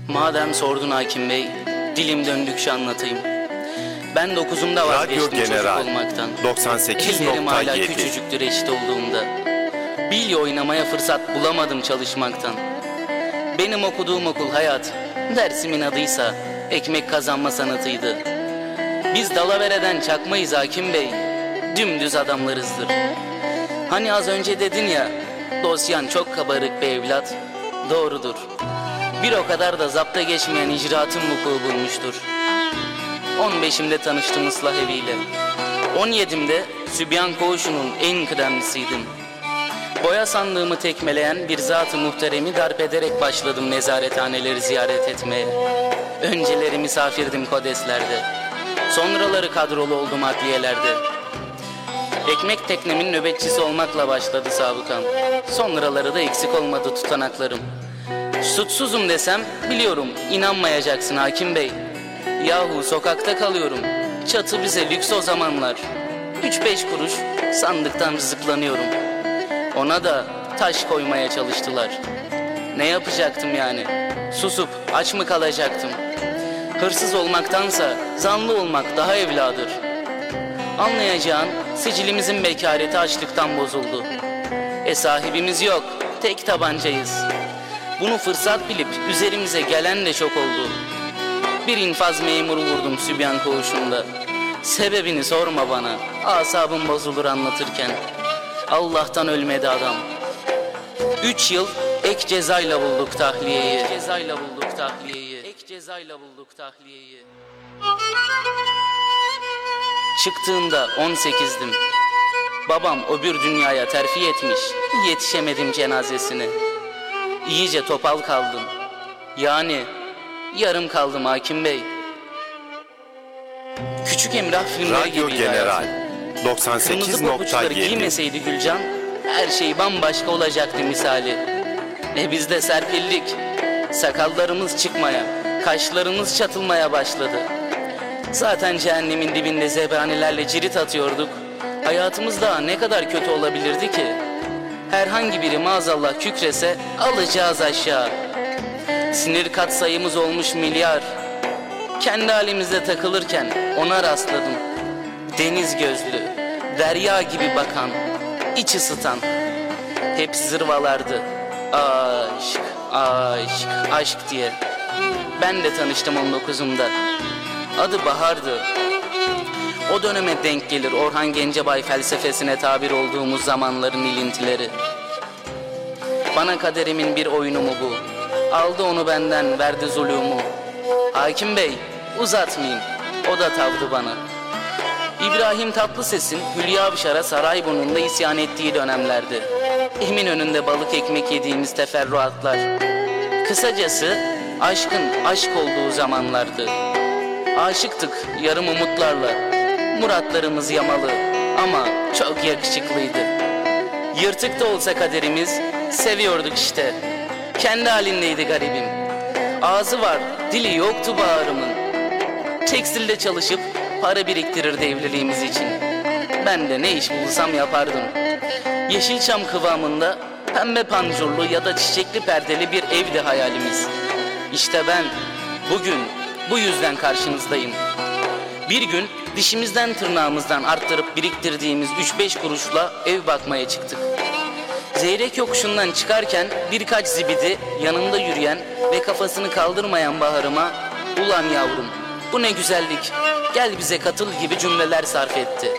Madem sordun hakim bey, dilim döndükçe anlatayım. Ben 9'umda vazgeçtim çocuk olmaktan. 98.7 Ellerim hala küçücüktü reşit olduğumda. Bilye oynamaya fırsat bulamadım çalışmaktan. Benim okuduğum okul hayat, dersimin adıysa ekmek kazanma sanatıydı. Biz dalavereden çakmayız hakim bey, dümdüz adamlarızdır. Hani az önce dedin ya, dosyan çok kabarık bir evlat, doğrudur. Bir o kadar da zapta geçmeyen icraatın vuku bulmuştur. 15'imde tanıştım ıslah eviyle. 17'imde Sübyan Koğuşu'nun en kıdemlisiydim. Boya sandığımı tekmeleyen bir zat-ı muhteremi darp ederek başladım nezarethaneleri ziyaret etmeye. Önceleri misafirdim kodeslerde. Sonraları kadrolu oldum adliyelerde. Ekmek teknemin nöbetçisi olmakla başladı sabıkam. Sonraları da eksik olmadı tutanaklarım. Suçsuzum desem biliyorum inanmayacaksın hakim bey. Yahu sokakta kalıyorum. Çatı bize lüks o zamanlar. 3-5 kuruş sandıktan rızıklanıyorum. Ona da taş koymaya çalıştılar. Ne yapacaktım yani? Susup aç mı kalacaktım? Hırsız olmaktansa zanlı olmak daha evladır. Anlayacağın sicilimizin bekareti açlıktan bozuldu. Sahibimiz yok, tek tabancayız. Bunu fırsat bilip üzerimize gelen de çok oldu. Bir infaz memuru vurdum Sübyan Koğuşu'nda. Sebebini sorma bana, asabım bozulur anlatırken. Allah'tan ölmedi adam. 3 yıl ek cezayla bulduk tahliyeyi. Ek cezayla bulduk tahliyeyi. Ek cezayla bulduk tahliyeyi. Çıktığımda 18'dim. Babam öbür dünyaya terfi etmiş. Yetişemedim cenazesine. İyice topal kaldım. Yani yarım kaldım hakim bey. Küçük Emrah filmleri Radyo gibiydi General hayatım. Kırmızı pabuçları 98.7 giymeseydi Gülcan, her şey bambaşka olacaktı misali. Biz de serpildik. Sakallarımız çıkmaya, kaşlarımız çatılmaya başladı. Zaten cehennemin dibinde zebanilerle cirit atıyorduk. Hayatımız daha ne kadar kötü olabilirdi ki? Herhangi biri maazallah kükrese alacağız aşağı. Sinir katsayımız olmuş milyar. Kendi halimizde takılırken ona rastladım. Deniz gözlü, derya gibi bakan, iç ısıtan. Hep zırvalardı. Aşk, aşk, aşk diye. Ben de tanıştım 19'umda. Adı Bahar'dı. O döneme denk gelir Orhan Gencebay felsefesine tabir olduğumuz zamanların ilintileri. Bana kaderimin bir oyunu mu bu? Aldı onu benden, verdi zulümü. Hakim bey, uzatmayayım. O da tavdı bana. İbrahim Tatlıses'in Hülya Avşar'a Sarayburnu'nda isyan ettiği dönemlerdi. Eminönü'nde balık ekmek yediğimiz teferruatlar. Kısacası aşkın aşk olduğu zamanlardı. Aşıktık yarım umutlarla. Muratlarımız yamalı ama çok yakışıklıydı. Yırtık da olsa kaderimiz, seviyorduk işte. Kendi halindeydi garibim. Ağzı var, dili yoktu Bahar'ımın. Tekstilde çalışıp para biriktirirdi evliliğimiz için. Ben de ne iş bulsam yapardım. Yeşilçam kıvamında pembe pancurlu ya da çiçekli perdeli bir evdi hayalimiz. İşte ben bugün bu yüzden karşınızdayım. Bir gün dişimizden tırnağımızdan arttırıp biriktirdiğimiz 3-5 kuruşla ev bakmaya çıktık. Zeyrek yokuşundan çıkarken birkaç zibidi yanımda yürüyen ve kafasını kaldırmayan Bahar'ıma "Ulan yavrum, bu ne güzellik, gel bize katıl" gibi cümleler sarf etti.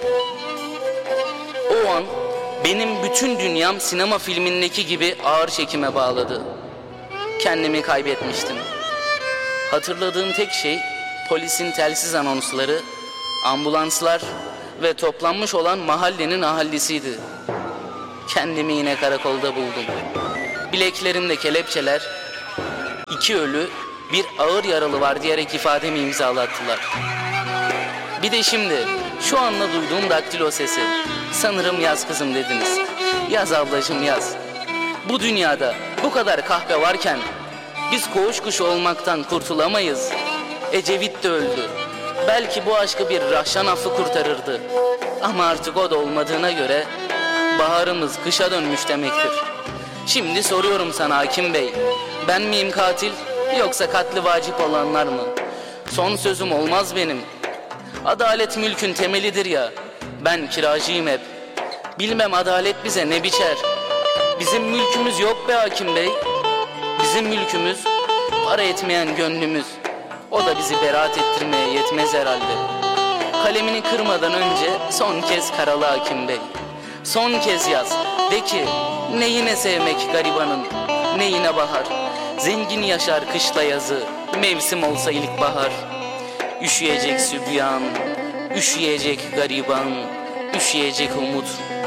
O an benim bütün dünyam sinema filmindeki gibi ağır çekime bağladı. Kendimi kaybetmiştim. Hatırladığım tek şey polisin telsiz anonsları, ambulanslar ve toplanmış olan mahallenin ahalisiydi. Kendimi yine karakolda buldum. Bileklerimde kelepçeler, 2 ölü, bir ağır yaralı var diyerek ifademi imzalattılar. Bir de şimdi şu anda duyduğum daktilo sesi. Sanırım yaz kızım dediniz. Yaz ablacığım yaz. Bu dünyada bu kadar kahpe varken biz koğuş kuşu olmaktan kurtulamayız. Ecevit de öldü. Belki bu aşkı bir Rahşan affı kurtarırdı. Ama artık o da olmadığına göre baharımız kışa dönmüş demektir. Şimdi soruyorum sana hakim bey, ben miyim katil Yoksa katli vacip olanlar mı? Son sözüm olmaz benim. Adalet mülkün temelidir ya. Ben kiracıyım hep. Bilmem adalet bize ne biçer. Bizim mülkümüz yok be hakim bey. Bizim mülkümüz para etmeyen gönlümüz. O da bizi beraat ettirmeye yetmez herhalde. Kalemini kırmadan önce son kez karalı hakim bey. Son kez yaz. De ki neyine sevmek garibanın, neyine bahar. Zengin yaşar kışla yazı, mevsim olsa ilkbahar. Üşüyecek sübyan, üşüyecek gariban, üşüyecek umut.